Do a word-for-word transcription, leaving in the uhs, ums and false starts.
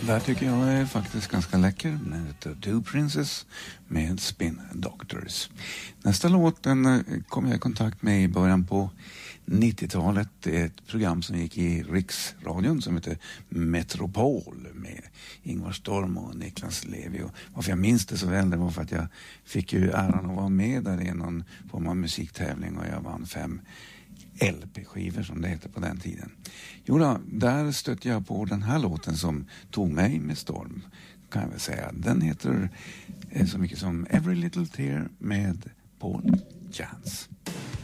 Där tycker jag är faktiskt ganska läcker. Den heter Two Princes med Spin Doctors. Nästa låt den kom jag i kontakt med i början på nittiotalet. Det är ett program som gick i Riksradion som heter Metropol med Ingvar Storm och Niklas Levi. Och varför jag minns det så väl, det var för att jag fick ju äran att vara med där i någon form av musiktävling och jag vann fem L P-skivor som det heter på den tiden. Jo då, där stötte jag på den här låten som tog mig med storm, kan jag väl säga. Den heter så mycket som Every Little Tear med Paul Jans.